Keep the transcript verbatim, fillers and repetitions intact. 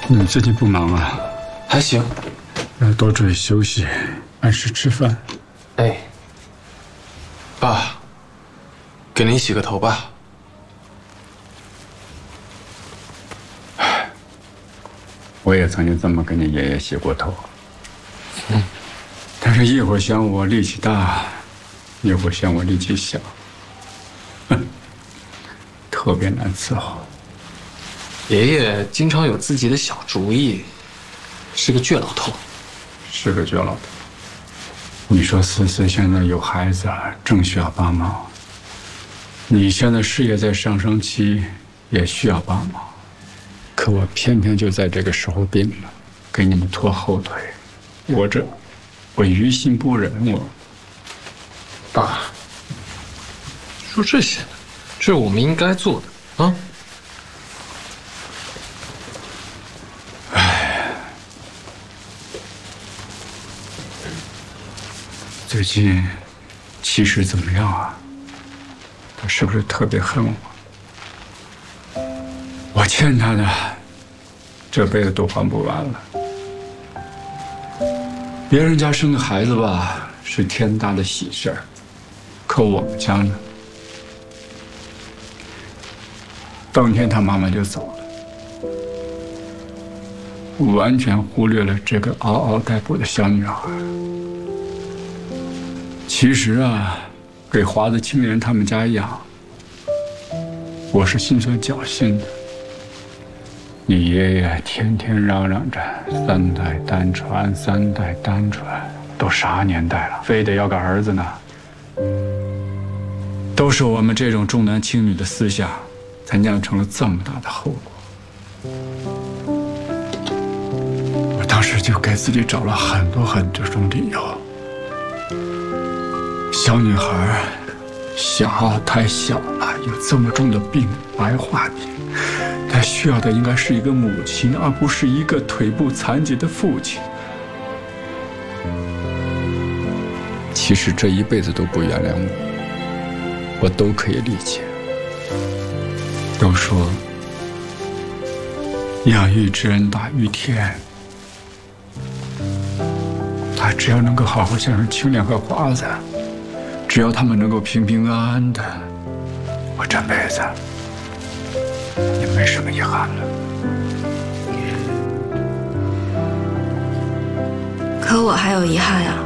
你最近不忙啊？ 还行， 要多注意休息，按时吃饭。 哎，爸，给您洗个头吧。 我也曾经这么给你爷爷洗过头。 嗯， 但是一会儿嫌我力气大，一会儿嫌我力气小，哼，特别难伺候。 爷爷经常有自己的小主意，是个倔老头。 是个倔老头。你说思思现在有孩子，正需要帮忙。你现在事业在上升期，也需要帮忙。可我偏偏就在这个时候病了，给你们拖后腿。我这，我于心不忍。我， 爸，说这些，这是我们应该做的啊。 唉，最近其实怎么样啊？他是不是特别恨我？我欠他的，这辈子都还不完了。别人家生个孩子吧，是天大的喜事儿，可我们家呢？当天他妈妈就走了，完全忽略了这个嗷嗷待哺的小女孩。其实啊，给华子青莲他们家养，我是心存侥幸的。你爷爷天天嚷嚷着三代单传，三代单传，都啥年代了，非得要个儿子呢？都是我们这种重男轻女的思想，才酿成了这么大的后果。我当时就给自己找了很多很多种理由。小女孩小，太小了，有这么重的病，白化病。他需要的应该是一个母亲，而不是一个腿部残疾的父亲。其实这一辈子都不原谅我，我都可以理解。都说养育之恩大于天，他只要能够好好孝顺青莲和华子，只要他们能够平平安安的，我这辈子也没什么遗憾了。 可我还有遗憾呀。